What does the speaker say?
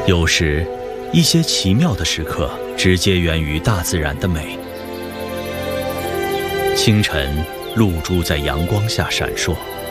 有时，一些奇妙的时刻直接源于大自然的美。清晨，露珠在阳光下闪烁，